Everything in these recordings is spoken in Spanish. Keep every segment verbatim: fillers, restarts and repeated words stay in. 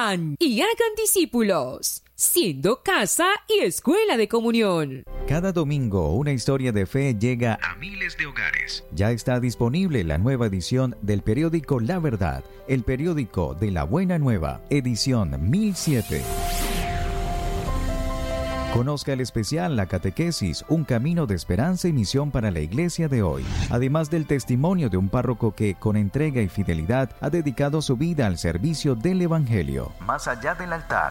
Vayan y hagan discípulos, siendo casa y escuela de comunión. Cada domingo una historia de fe llega a miles de hogares. Ya está disponible la nueva edición del periódico La Verdad, el periódico de la Buena Nueva, edición mil siete. Conozca el especial La Catequesis, un camino de esperanza y misión para la iglesia de hoy. Además del testimonio de un párroco que, con entrega y fidelidad, ha dedicado su vida al servicio del Evangelio. Más allá del altar.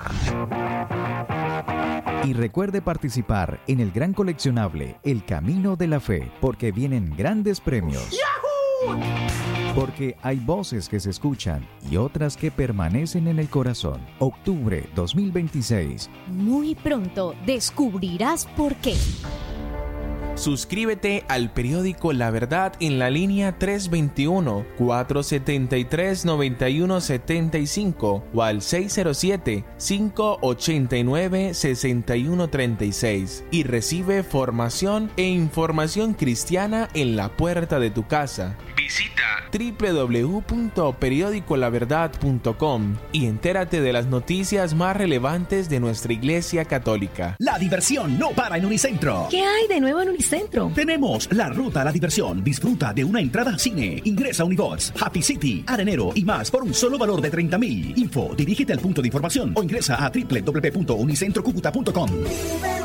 Y recuerde participar en el gran coleccionable El Camino de la Fe, porque vienen grandes premios. ¡Yahoo! Porque hay voces que se escuchan y otras que permanecen en el corazón. Octubre dos mil veintiséis. Muy pronto descubrirás por qué. Suscríbete al periódico La Verdad en la línea tres dos uno, cuatro siete tres, nueve uno siete cinco o al seis cero siete, cinco ocho nueve, seis uno tres seis y recibe formación e información cristiana en la puerta de tu casa. Visita doble u doble u doble u punto periódico la verdad punto com y entérate de las noticias más relevantes de nuestra Iglesia Católica. La diversión no para en Unicentro. ¿Qué hay de nuevo en Unicentro? Tenemos la ruta a la diversión. Disfruta de una entrada al cine. Ingresa a Unibox, Happy City, Arenero y más por un solo valor de treinta mil. Info, dirígete al punto de información o ingresa a doble u doble u doble u punto unicentro cúcuta punto com.